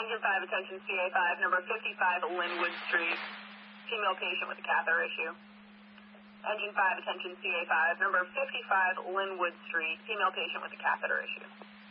Engine 5, attention CA5, number 55 Linwood Street, female patient with a catheter issue. Engine 5, attention CA5, number 55 Linwood Street, female patient with a catheter issue.